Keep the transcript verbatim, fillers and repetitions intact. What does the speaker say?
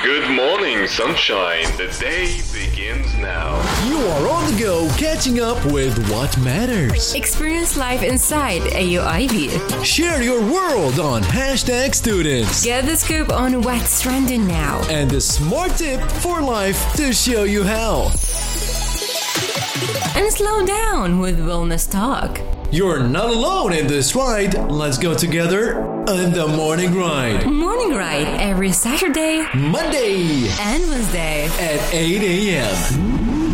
Good morning, sunshine. The day begins now. You are on the go, catching up with what matters. Experience life inside A U I B. Share your world on hashtag students. Get the scoop on what's trending now. And the smart tip for life to show you how. And slow down with Wellness Talk. You're not alone in this ride. Let's go together on the morning ride. Morning ride every Saturday, Monday, and Wednesday at eight a.m.